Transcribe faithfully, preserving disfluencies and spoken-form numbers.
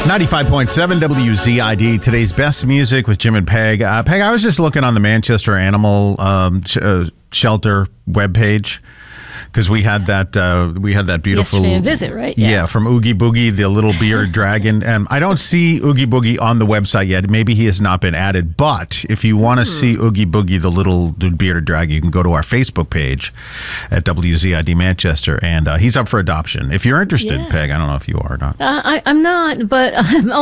ninety-five point seven W Z I D, today's best music with Jim and Peg. Uh, Peg, I was just looking on the Manchester Animal um, sh- uh, Shelter webpage because we had that uh, we had that beautiful Yesterday a visit, right? Yeah. Yeah. from Oogie Boogie, the little bearded dragon. And I don't see Oogie Boogie on the website yet. Maybe he has not been added. But if you want to hmm. see Oogie Boogie, the little bearded dragon, you can go to our Facebook page at W Z I D Manchester, and uh, he's up for adoption. If you're interested, Yeah. Peg, I don't know if you are or not. Uh, I, I'm not, but I'm